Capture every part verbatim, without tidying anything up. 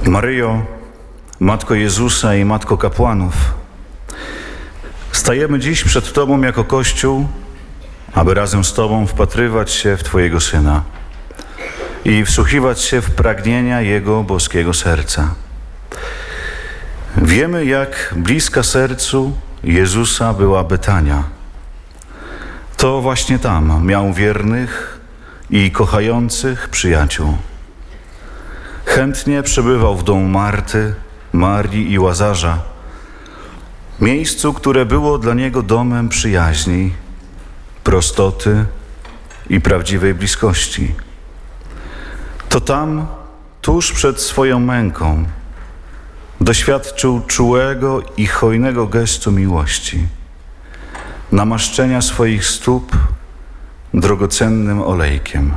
Maryjo, Matko Jezusa i Matko kapłanów, stajemy dziś przed Tobą jako Kościół, aby razem z Tobą wpatrywać się w Twojego Syna i wsłuchiwać się w pragnienia Jego boskiego serca. Wiemy, jak bliska sercu Jezusa była Betania. To właśnie tam miał wiernych i kochających przyjaciół. Chętnie przebywał w domu Marty, Marii i Łazarza, miejscu, które było dla niego domem przyjaźni, prostoty i prawdziwej bliskości. To tam, tuż przed swoją męką, doświadczył czułego i hojnego gestu miłości, namaszczenia swoich stóp drogocennym olejkiem.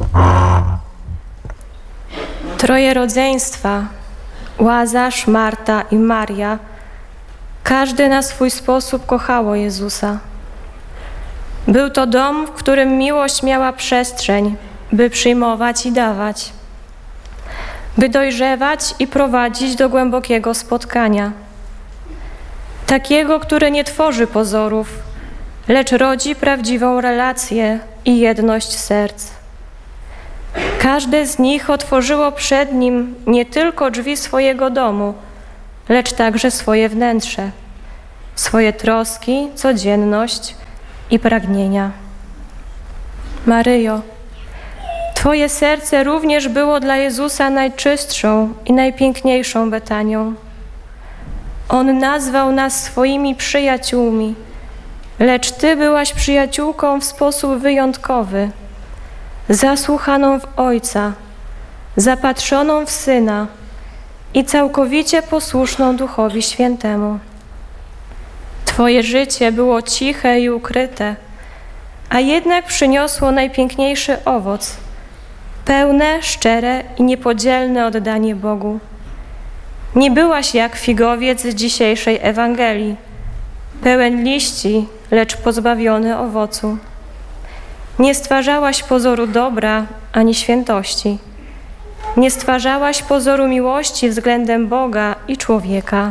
Troje rodzeństwa, Łazarz, Marta i Maria, każdy na swój sposób kochało Jezusa. Był to dom, w którym miłość miała przestrzeń, by przyjmować i dawać, by dojrzewać i prowadzić do głębokiego spotkania. Takiego, które nie tworzy pozorów, lecz rodzi prawdziwą relację i jedność serc. Każde z nich otworzyło przed nim nie tylko drzwi swojego domu, lecz także swoje wnętrze, swoje troski, codzienność i pragnienia. Maryjo, Twoje serce również było dla Jezusa najczystszą i najpiękniejszą Betanią. On nazwał nas swoimi przyjaciółmi, lecz Ty byłaś przyjaciółką w sposób wyjątkowy, zasłuchaną w Ojca, zapatrzoną w Syna i całkowicie posłuszną Duchowi Świętemu. Twoje życie było ciche i ukryte, a jednak przyniosło najpiękniejszy owoc, pełne, szczere i niepodzielne oddanie Bogu. Nie byłaś jak figowiec z dzisiejszej Ewangelii, pełen liści, lecz pozbawiony owocu. Nie stwarzałaś pozoru dobra ani świętości. Nie stwarzałaś pozoru miłości względem Boga i człowieka.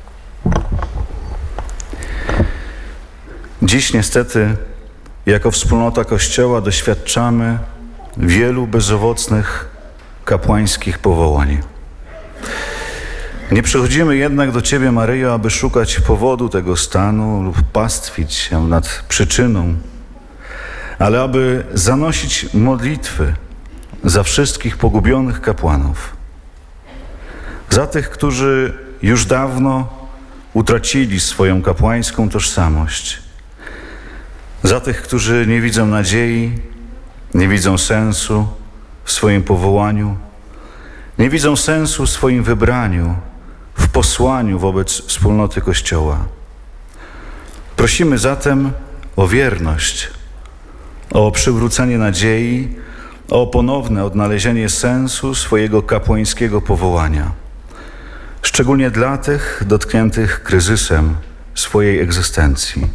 Dziś niestety, jako wspólnota Kościoła, doświadczamy wielu bezowocnych kapłańskich powołań. Nie przychodzimy jednak do Ciebie, Maryjo, aby szukać powodu tego stanu lub pastwić się nad przyczyną, ale aby zanosić modlitwy za wszystkich pogubionych kapłanów, za tych, którzy już dawno utracili swoją kapłańską tożsamość, za tych, którzy nie widzą nadziei, nie widzą sensu w swoim powołaniu, nie widzą sensu w swoim wybraniu, w posłaniu wobec wspólnoty Kościoła. Prosimy zatem o wierność, o przywrócenie nadziei, o ponowne odnalezienie sensu swojego kapłańskiego powołania, szczególnie dla tych dotkniętych kryzysem swojej egzystencji.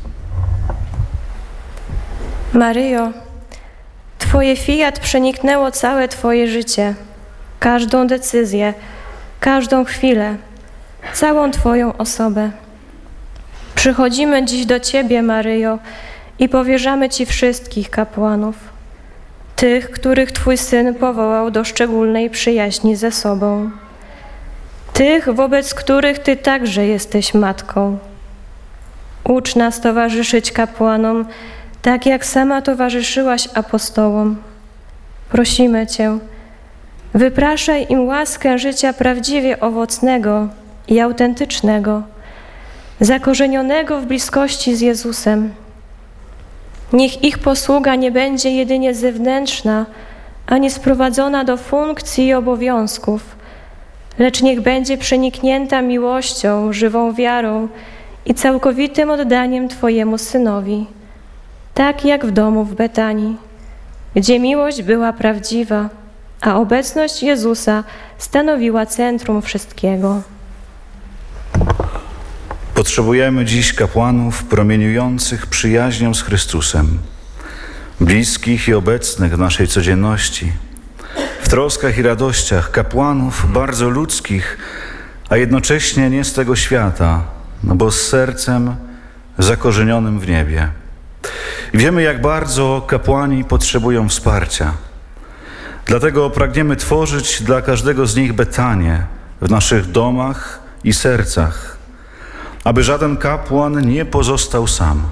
Maryjo, Twoje fiat przeniknęło całe Twoje życie, każdą decyzję, każdą chwilę, całą Twoją osobę. Przychodzimy dziś do Ciebie, Maryjo, i powierzamy Ci wszystkich kapłanów, tych, których Twój Syn powołał do szczególnej przyjaźni ze sobą, tych, wobec których Ty także jesteś matką. Ucz nas towarzyszyć kapłanom, tak jak sama towarzyszyłaś apostołom. Prosimy Cię, wypraszaj im łaskę życia prawdziwie owocnego i autentycznego, zakorzenionego w bliskości z Jezusem. Niech ich posługa nie będzie jedynie zewnętrzna, ani sprowadzona do funkcji i obowiązków, lecz niech będzie przeniknięta miłością, żywą wiarą i całkowitym oddaniem Twojemu Synowi, tak jak w domu w Betanii, gdzie miłość była prawdziwa, a obecność Jezusa stanowiła centrum wszystkiego. Potrzebujemy dziś kapłanów promieniujących przyjaźnią z Chrystusem, bliskich i obecnych w naszej codzienności, w troskach i radościach kapłanów bardzo ludzkich, a jednocześnie nie z tego świata, no bo z sercem zakorzenionym w niebie. I wiemy, jak bardzo kapłani potrzebują wsparcia. Dlatego pragniemy tworzyć dla każdego z nich Betanię w naszych domach i sercach, aby żaden kapłan nie pozostał sam.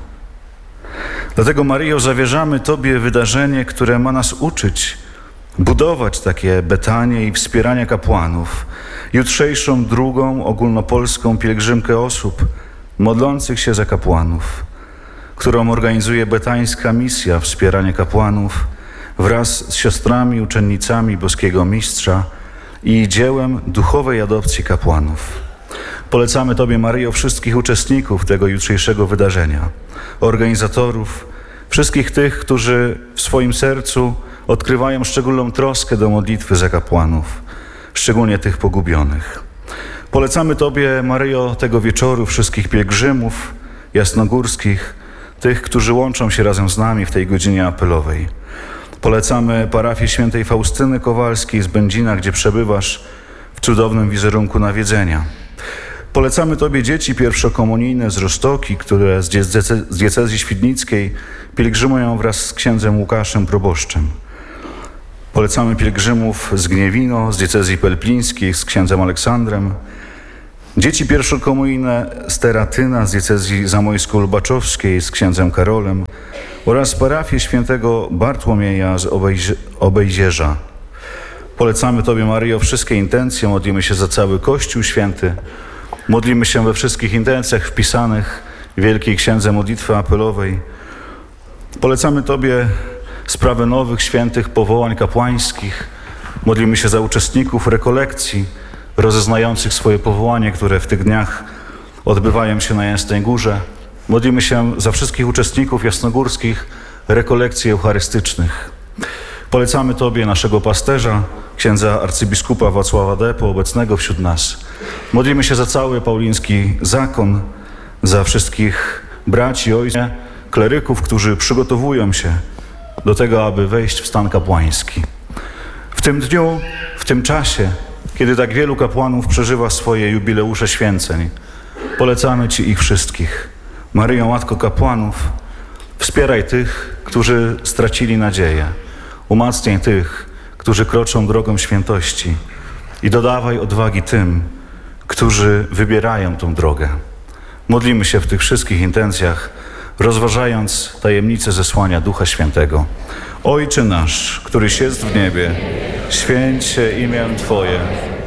Dlatego, Maryjo, zawierzamy Tobie wydarzenie, które ma nas uczyć budować takie Betanie i wspierania kapłanów. Jutrzejszą drugą ogólnopolską pielgrzymkę osób modlących się za kapłanów, którą organizuje betańska misja wspierania kapłanów wraz z siostrami uczennicami Boskiego Mistrza i dziełem duchowej adopcji kapłanów. Polecamy Tobie, Maryjo, wszystkich uczestników tego jutrzejszego wydarzenia, organizatorów, wszystkich tych, którzy w swoim sercu odkrywają szczególną troskę do modlitwy za kapłanów, szczególnie tych pogubionych. Polecamy Tobie, Maryjo, tego wieczoru wszystkich pielgrzymów jasnogórskich, tych, którzy łączą się razem z nami w tej godzinie apelowej. Polecamy parafię świętej Faustyny Kowalskiej z Będzina, gdzie przebywasz w cudownym wizerunku nawiedzenia. Polecamy Tobie dzieci pierwszokomunijne z Roztoki, które z diece- z diecezji świdnickiej pielgrzymują wraz z księdzem Łukaszem proboszczem. Polecamy pielgrzymów z Gniewino, z diecezji pelplińskiej, z księdzem Aleksandrem. Dzieci pierwszokomunijne z Teratyna, z diecezji zamojsko-lubaczowskiej, z księdzem Karolem oraz parafię świętego Bartłomieja z Obejzie- Obejzierza. Polecamy Tobie, Maryjo, wszystkie intencje, modlimy się za cały Kościół Święty, modlimy się we wszystkich intencjach wpisanych w Wielkiej Księdze Modlitwy Apelowej. Polecamy Tobie sprawę nowych świętych powołań kapłańskich, modlimy się za uczestników rekolekcji rozeznających swoje powołanie, które w tych dniach odbywają się na Jasnej Górze. Modlimy się za wszystkich uczestników jasnogórskich rekolekcji eucharystycznych. Polecamy Tobie naszego pasterza, księdza arcybiskupa Wacława Depo, obecnego wśród nas. Modlimy się za cały pauliński zakon, za wszystkich braci, ojców, kleryków, którzy przygotowują się do tego, aby wejść w stan kapłański. W tym dniu, w tym czasie, kiedy tak wielu kapłanów przeżywa swoje jubileusze święceń, polecamy Ci ich wszystkich. Maryjo, Matko kapłanów, wspieraj tych, którzy stracili nadzieję. Umacniaj tych, którzy kroczą drogą świętości i dodawaj odwagi tym, którzy wybierają tą drogę. Modlimy się w tych wszystkich intencjach, rozważając tajemnicę zesłania Ducha Świętego. Ojcze nasz, któryś jest w niebie, święć się imię Twoje,